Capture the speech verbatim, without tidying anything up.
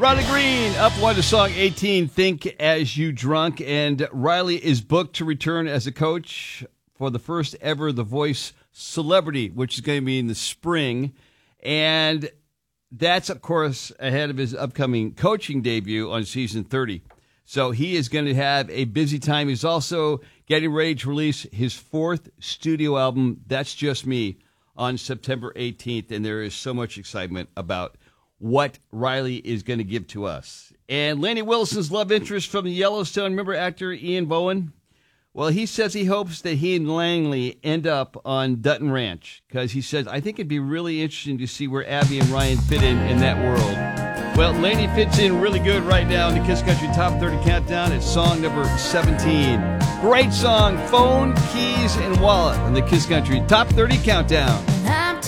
Riley Green up one to song eighteen, Think As You Drunk. And Riley is booked to return as a coach for the first ever The Voice Celebrity, which is going to be in the spring. And that's, of course, ahead of his upcoming coaching debut on season thirty. So he is going to have a busy time. He's also getting ready to release his fourth studio album, That's Just Me, on September eighteenth. And there is so much excitement about what Riley is going to give to us. And Laney Wilson's love interest from the Yellowstone, remember actor Ian Bohen? Well, he says he hopes that he and Langley end up on Dutton Ranch because he says, I think it'd be really interesting to see where Abby and Ryan fit in in that world. Well, Laney fits in really good right now in the Kiss Country Top thirty Countdown. It's song number seventeen. Great song, Phone, Keys, and Wallet on the Kiss Country Top thirty Countdown.